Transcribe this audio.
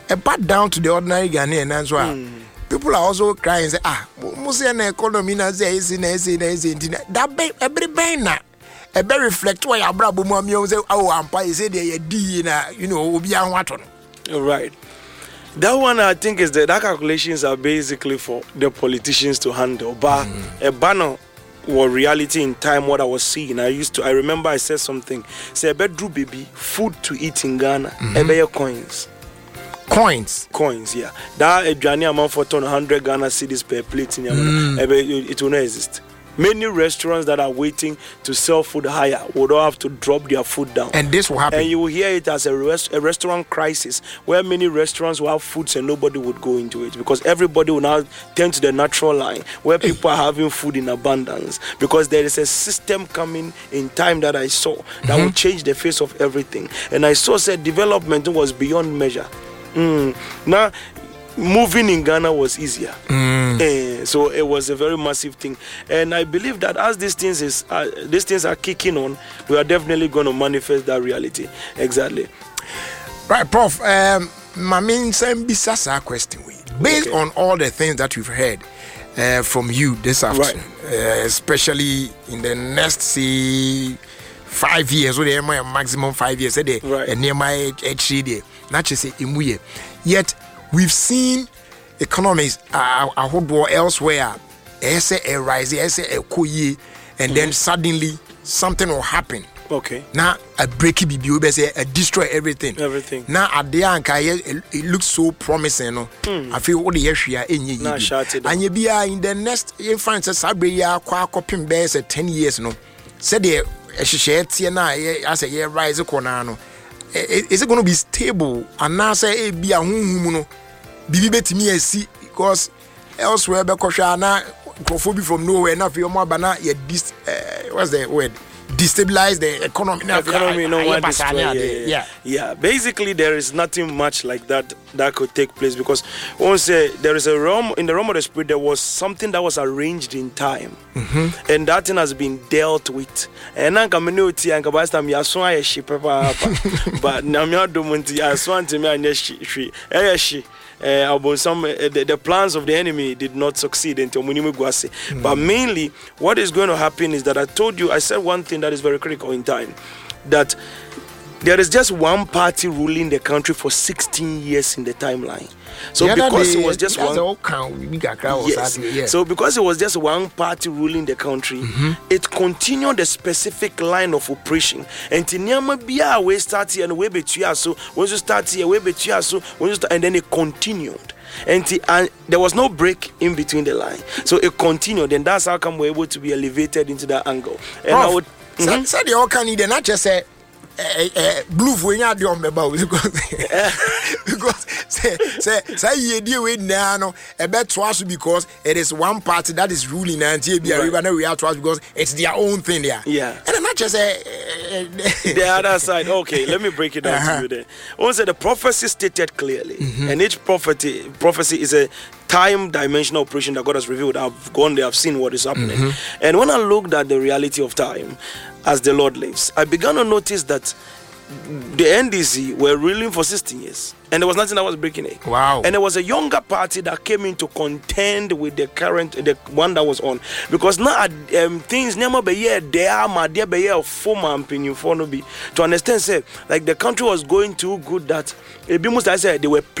But down to the ordinary Ghanaian as well. People are also crying and say, Musian economy na say that every banner. A very reflect why Abraham Mummy say, Ampa is Right. That one I think is that calculations are basically for the politicians to handle. But a banner was reality in time what I was seeing. I remember I said something. Say bedroom baby, food to eat in Ghana, coins. Coins, yeah. That a journey amount for 100 Ghana cedis per plate in it will not exist. Many restaurants that are waiting to sell food higher would all have to drop their food down. And this will happen. And you will hear it as a restaurant crisis where many restaurants will have foods and nobody would go into it because everybody will now turn to the natural line where people are having food in abundance because there is a system coming in time that I saw that will change the face of everything. And I saw said development was beyond measure. Now, moving in Ghana was easier. So it was a very massive thing. And I believe that as these things are kicking on, we are definitely going to manifest that reality. Exactly. Right, Prof. My main Sasa question. Based on all the things that we've heard from you this afternoon, especially in the next, say, 5 years, or the maximum 5 years, and near my HCD, not just say imuye. Yet we've seen economies elsewhere. A rise, a koye, and then suddenly something will happen. Okay. Now a breaky BB say destroy everything. Now at the anchor it looks so promising. No, I feel what the issue in ye. And you be in the next in France Sabria qua copying bears at 10 years. No, said the share TNI as a year rise corner. Is it going to be stable? And now say be a humuno. Bibi to me see because elsewhere because now phobia from nowhere enough your more banana what's the word destabilize the economy. Yeah. Basically there is nothing much like that could take place because once there is a realm in the realm of the spirit there was something that was arranged in time and that thing has been dealt with and now community and kabasta me aso aye shi papa but na me adomunti aso antime anya shi the plans of the enemy did not succeed until Munimu Guase. But mainly, what is going to happen is that I said one thing that is very critical in time, that there is just one party ruling the country for 16 years in the timeline. So because it was just So because it was just one party ruling the country, it continued the specific line of operation. And we start here and we between so once you start here, we between so and then it continued. And there was no break in between the line. So it continued, and that's how come we're able to be elevated into that angle. And I would say the all can need not just say blue for you because say you deal with now a bet twice because it is one party that is ruling and we are twice because it's their own thing there. Yeah. And not just the other side. Okay, let me break it down to you there. Also, the prophecy stated clearly, and each prophecy is a time dimensional operation that God has revealed. I've gone there, I've seen what is happening. And when I looked at the reality of time as the Lord lives, I began to notice that the NDC were ruling for 16 years and there was nothing that was breaking it. Wow. And there was a younger party that came in to contend with the one that was on, because now things never be here there my dear be here former opinion for no be to understand say like the country was going too good that it be most I said they were